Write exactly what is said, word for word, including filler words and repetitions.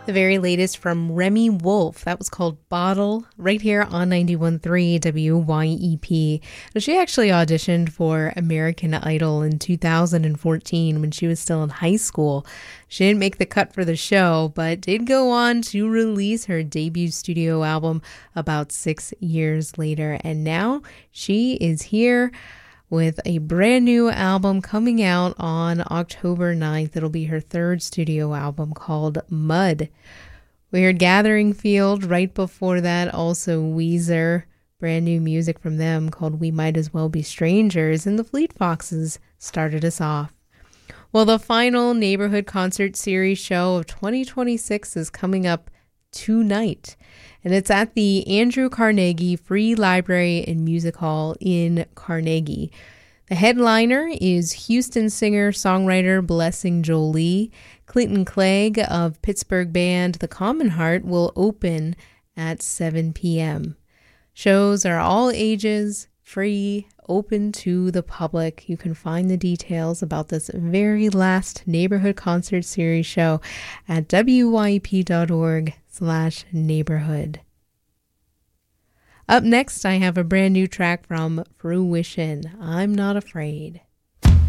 The very latest from Remy Wolf. That was called Bottle, right here on ninety-one point three W Y E P. Now, she actually auditioned for American Idol in two thousand fourteen when she was still in high school. She didn't make the cut for the show, but did go on to release her debut studio album about six years later. And now she is here with a brand new album coming out on October ninth. It'll be her third studio album called Mud. We heard Gathering Field right before that, also Weezer, brand new music from them called We Might As Well Be Strangers, and the Fleet Foxes started us off. Well, the final Neighborhood Concert Series show of twenty twenty-six is coming up tonight, and it's at the Andrew Carnegie Free Library and Music Hall in Carnegie. The headliner is Houston singer-songwriter Blessing Jolie. Clinton Clegg of Pittsburgh band The Common Heart will open at seven p.m. Shows are all ages, free, open to the public. You can find the details about this very last Neighborhood Concert Series show at W Y E P dot org slash neighborhood. Up next, I have a brand new track from Fruition, I'm Not Afraid.